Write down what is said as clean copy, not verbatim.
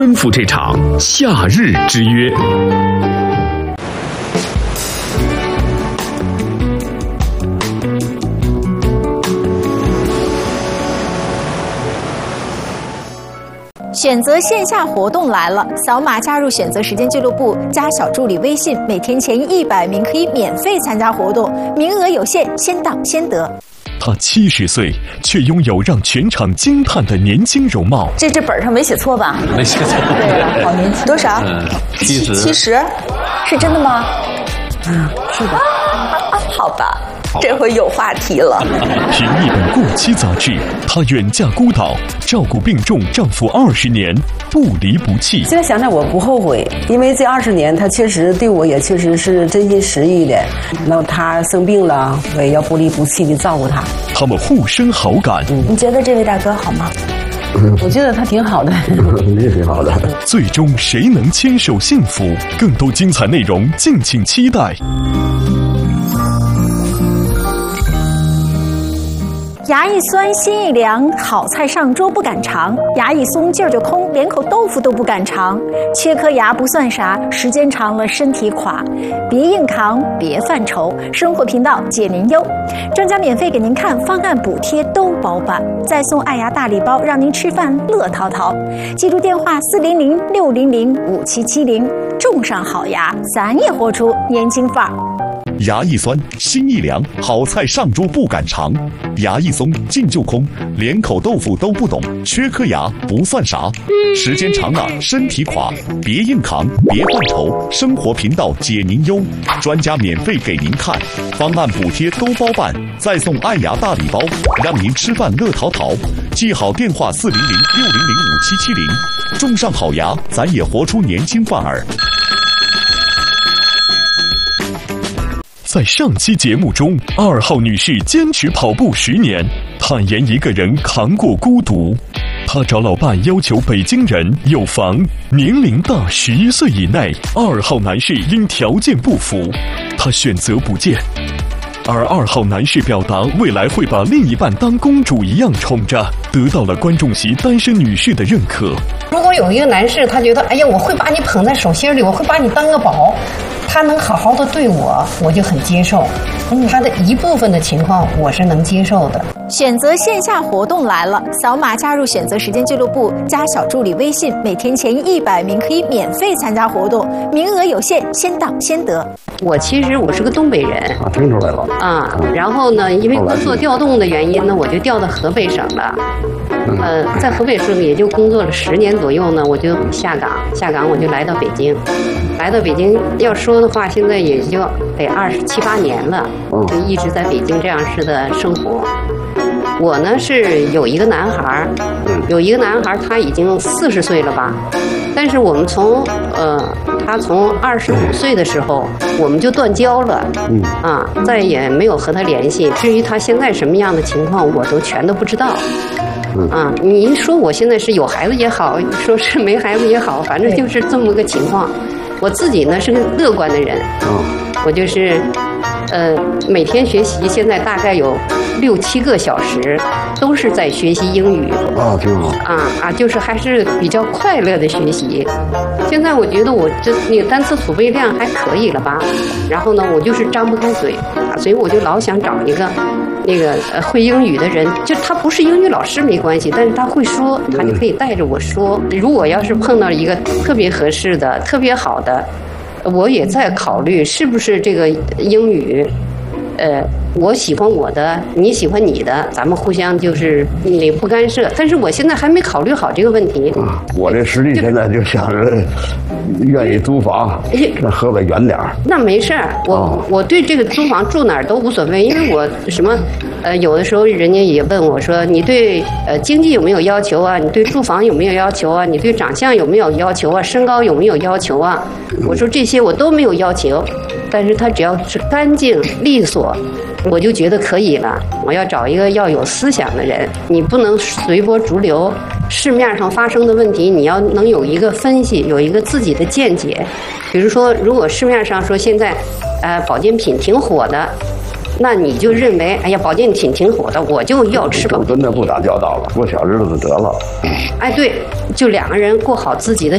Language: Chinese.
奔赴这场夏日之约。 选择线下活动来了，扫码加入选择时间俱乐部，加小助理微信，每天前100名可以免费参加活动，名额有限，先到先得。 他70岁，却拥有让全场惊叹的年轻容貌。 这本上没写错吧？ 没写错。 对，好年轻。多少？70。是真的吗？是的。好吧。这回有话题了。 凭一本过期杂志，她远嫁孤岛，照顾病重丈夫20年，不离不弃。 现在想想我不后悔，因为这20年他确实对我也确实是真心实意的。那他生病了，我也要不离不弃地照顾他。 他们互生好感。 你觉得这位大哥好吗？ 我觉得他挺好的， 也挺好的。 最终谁能牵手幸福？更多精彩内容敬请期待。 牙一酸心一凉，好菜上桌不敢尝；牙一松劲儿就空，连口豆腐都不敢尝。缺颗牙不算啥，时间长了身体垮。别硬扛，别犯愁，生活频道解您忧。专家免费给您看，方案补贴都包办，再送爱牙大礼包，让您吃饭乐淘淘。记住电话400-600-5770，种上好牙，咱也活出年轻范儿。 牙一酸心一凉，好菜上桌不敢尝；牙一松劲就空，连口豆腐都不懂。缺颗牙不算啥，时间长了身体垮。别硬扛，别犯愁，生活频道解您忧。专家免费给您看，方案补贴都包办，再送爱牙大礼包，让您吃饭乐淘淘。记好电话400-600-5770，种上好牙，咱也活出年轻范儿。 在上期节目中，2号女士坚持跑步10年，坦言一个人扛过孤独。她找老伴要求北京人有房，年龄大10岁以内。2号男士因条件不符，她选择不见。而2号男士表达未来会把另一半当公主一样宠着，得到了观众席单身女士的认可。 如果有一个男士，他觉得哎呀，我会把你捧在手心里，我会把你当个宝，他能好好的对我，我就很接受。他的一部分的情况我是能接受的。 选择线下活动来了，扫码加入选择时间俱乐部，加小助理微信，每天前100名可以免费参加活动，名额有限，先到先得。 其实我是个东北人啊，听出来了啊。然后呢，因为工作调动的原因呢，我就调到河北省了。在河北省也就工作了10年左右呢，我就下岗我就来到北京。来到北京要说的话，现在也就得27、8年了，就一直在北京这样式的生活。我呢是有一个男孩，他已经40岁了吧，但是我们他从25岁的时候我们就断交了，再也没有和他联系。至于他现在什么样的情况，我都全都不知道。你说我现在是有孩子也好，说是没孩子也好，反正就是这么个情况。我自己呢是个乐观的人，我就是每天学习，现在大概有6、7个小时都是在学习英语。 挺好。 就是还是比较快乐的学习。现在我觉得我那个单词储备量还可以了吧，然后呢，我就是张不开嘴，所以我就老想找一个那个会英语的人，就他不是英语老师没关系，但是他会说，他就可以带着我说。如果要是碰到一个特别合适的、特别好的，我也在考虑是不是这个英语，我喜欢我的，你喜欢你的，咱们互相就是你不干涉。但是我现在还没考虑好这个问题。 我这实力现在就想着愿意租房，那河北远点儿。 那没事儿，我对这个租房住哪儿都无所谓，因为我什么有的时候人家也问我说，你对经济有没有要求啊？你对住房有没有要求啊？你对长相有没有要求啊？身高有没有要求啊？我说这些我都没有要求，但是他只要是干净利索，我就觉得可以了。我要找一个要有思想的人，你不能随波逐流，市面上发生的问题你要能有一个分析，有一个自己的见解。比如说如果市面上说现在保健品挺火的，那你就认为哎呀保健品挺火的，我就要吃保健品。 跟他不打交道了，过小日子得了。 对，就2个人过好自己的